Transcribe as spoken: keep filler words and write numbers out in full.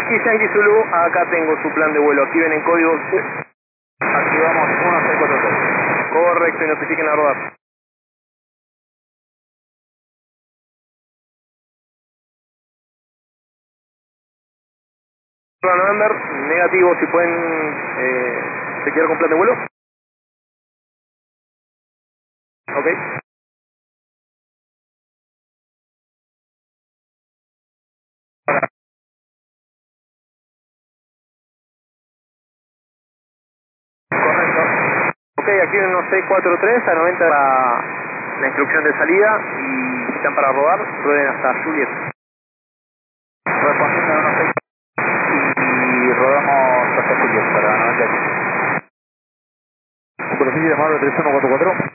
Yankee, Yankee Zulu, acá tengo su plan de vuelo, activen en código. Activamos uno seis cuatro tres. Correcto, y notifiquen a rodar. November, negativo, si pueden eh, chequear con plan de vuelo. Ok. Correcto. Ok, aquí en uno seis cuatro tres a noventa la, la instrucción de salida y están para rodar, rueden hasta Juliet. Respondiendo a uno seis y rodamos hasta Juliet para noventa. Superficie llamada tres uno cuatro cuatro.